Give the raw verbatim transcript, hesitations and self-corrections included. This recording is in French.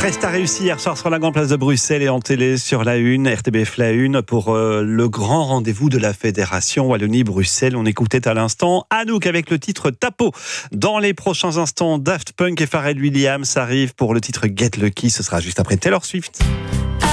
Presta réussi hier soir sur la grande place de Bruxelles et en télé sur la une, R T B F la une, pour euh, le grand rendez-vous de la Fédération Wallonie-Bruxelles. On écoutait à l'instant Anouk avec le titre Tapo. Dans les prochains instants, Daft Punk et Pharrell Williams arrivent pour le titre Get Lucky. Ce sera juste après Taylor Swift.